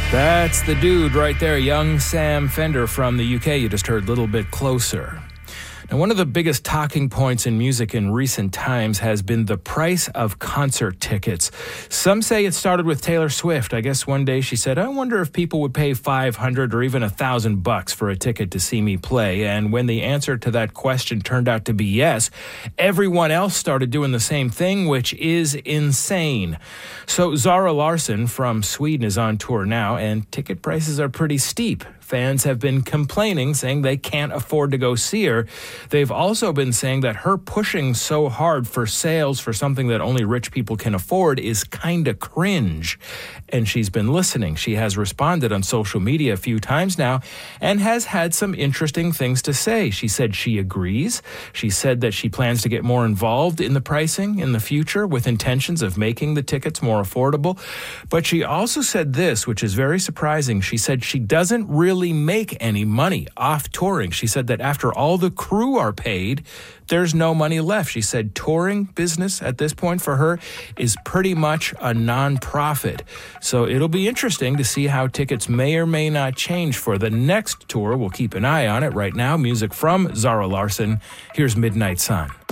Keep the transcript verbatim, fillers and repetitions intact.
That's the dude right there, young Sam Fender from the U K. You just heard Little Bit Closer. Now, one of the biggest talking points in music in recent times has been the price of concert tickets. Some say it started with Taylor Swift. I guess one day she said, I wonder if people would pay five hundred or even a thousand bucks for a ticket to see me play. And when the answer to that question turned out to be yes, everyone else started doing the same thing, which is insane. So Zara Larsson from Sweden is on tour now, and ticket prices are pretty steep. Fans have been complaining, saying they can't afford to go see her. They've also been saying that her pushing so hard for sales for something that only rich people can afford is kind of cringe. And she's been listening. She has responded on social media a few times now and has had some interesting things to say. She said she agrees. She said that she plans to get more involved in the pricing in the future with intentions of making the tickets more affordable. But she also said this, which is very surprising. She said she doesn't really make any money off touring. She said that after all the crew are paid, there's no money left. She said touring business at this point for her is pretty much a non-profit. So it'll be interesting to see how tickets may or may not change for the next tour. We'll keep an eye on it. Right now, music from Zara Larsson. Here's Midnight Sun.